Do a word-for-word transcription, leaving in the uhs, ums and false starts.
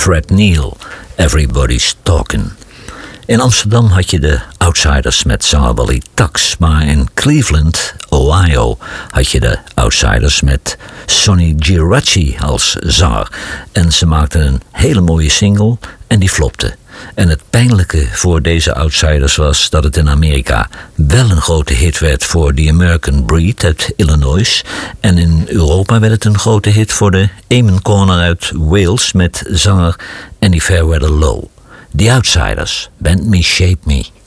Fred Neil, Everybody's Talking. In Amsterdam had je de Outsiders met zanger Wally Tax, maar in Cleveland, Ohio, had je de Outsiders met Sonny Geraci als zanger. En ze maakten een hele mooie single en die flopte. En het pijnlijke voor deze Outsiders was dat het in Amerika wel een grote hit werd voor The American Breed uit Illinois. En in Europa werd het een grote hit voor de Amen Corner uit Wales met zanger Andy Fairweather Low. The Outsiders, Bend Me, Shape Me.